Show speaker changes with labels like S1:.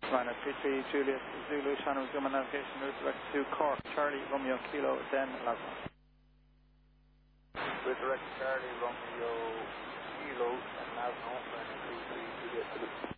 S1: Minor 33 Juliet Zulu Shannon resume navigation route direct to Cork Charlie Romeo Kilo Den Lagos.
S2: With direct Charlie Romeo Kilo and Lagos and 33 Juliet Zulu.